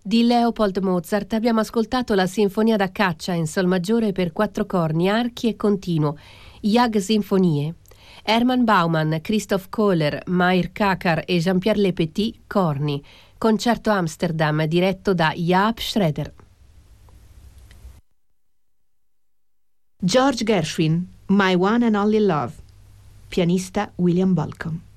Di Leopold Mozart abbiamo ascoltato la Sinfonia da caccia in sol maggiore per 4 corni, archi e continuo, Jag-sinfonie. Hermann Baumann, Christoph Kohler, Meir Kakar e Jean-Pierre Le Petit, corni. Concerto Amsterdam diretto da Jaap Schroeder. George Gershwin, My One and Only Love. Pianista William Bolcom.